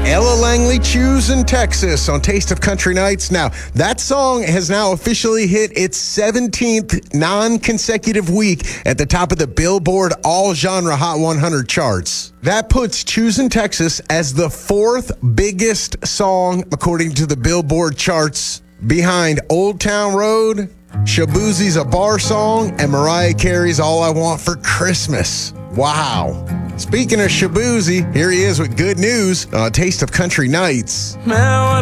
Ella Langley, Choosing Texas on Taste of Country Nights. Now, that song has now officially hit its 17th non-consecutive week at the top of the Billboard All-Genre Hot 100 charts. That puts Choosing Texas as the fourth biggest song according to the Billboard charts, behind Old Town Road, Shaboozie's A Bar Song, and Mariah Carey's All I Want for Christmas. Wow. Speaking of Shaboozie, here he is with good news on Taste of Country Nights.